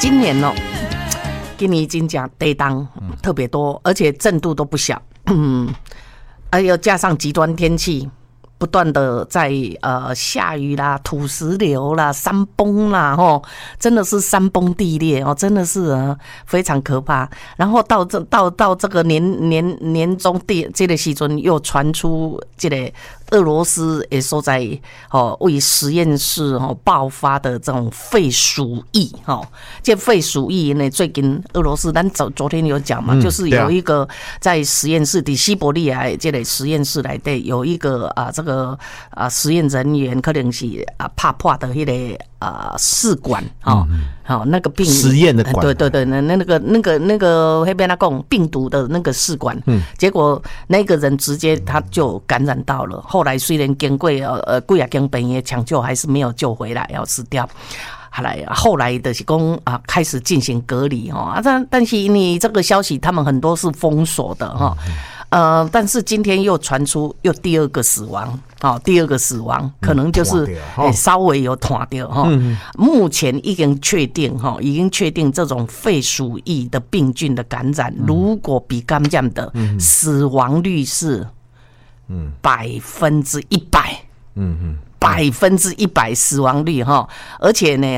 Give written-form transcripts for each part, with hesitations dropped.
今年真正地震特别多，而且震度都不小。还有加上极端天气，不断的在下雨啦、土石流啦、山崩啦，真的是山崩地裂真的是非常可怕。然后到这个年中这个时阵，又传出这个俄罗斯也所在为实验室爆发的这种废鼠疫这废鼠疫呢，最近俄罗斯咱昨天有讲嘛，就是有一个在实验室的西伯利亚这个实验室内底有一个这个实验人员可能是怕破的那个试管那个病实验的管， 对，那个那边讲病毒的那个试管，结果那个人直接他就感染到了。后来虽然经过几啊间病院抢救，还是没有救回来，要死掉。后来的是讲开始进行隔离但是你这个消息他们很多是封锁的但是今天又传出又第二个死亡可能就是稍微有断掉目前已经确定这种肺鼠疫的病菌的感染，如果比感染的死亡率是100%，100%死亡率而且呢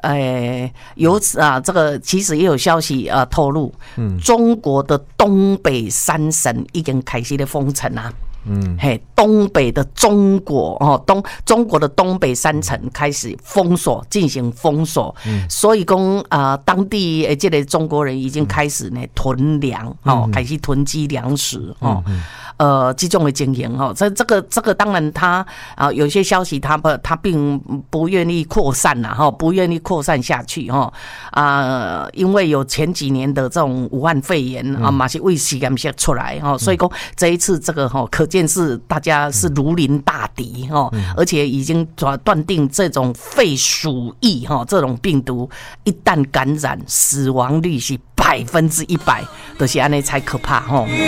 这个其实也有消息透露，中国的东北3省已经开始在封城啊。东北的中国中国的东北3省开始进行封锁，所以讲当地这个中国人已经开始呢囤粮开始囤积粮食这种的经营这个当然他有些消息他并不愿意扩散不愿意扩散下去因为有前几年的这种武汉肺炎嘛是为实验室出来所以说这一次这个可见是大家是如临大敌而且已经断定这种肺鼠疫这种病毒一旦感染，死亡率是100%，就是这样才可怕